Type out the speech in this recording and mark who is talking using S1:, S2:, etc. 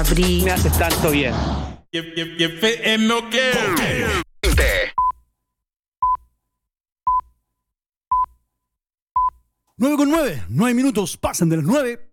S1: Me haces tanto bien.
S2: 9:09, 9 minutos pasan de las 9.